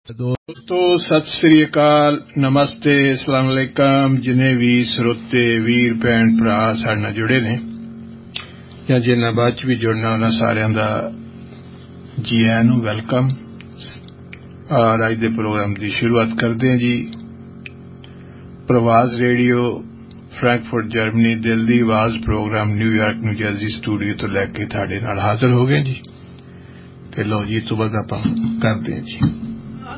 दोस्तों सत श्री अकाल, नमस्ते, अस्सलाम वालेकुम। जिन्हें भी श्रोते वीर भैन भरा साडे नाल जुड़े ने या जिन्हां बाद च भी जुड़ना उन्हां सारिआं दा जी आयां नूं वेलकम। और अज दे प्रोग्राम की शुरुआत करते हैं जी। प्रवास रेडियो फ्रैंकफर्ट जर्मनी दिल दी आवाज़ programme New York new Jersey studio तो लैके तुहाडे नाल हाजिर हो गए जी। ते लो जी तो बाद आपां करते हैं जी।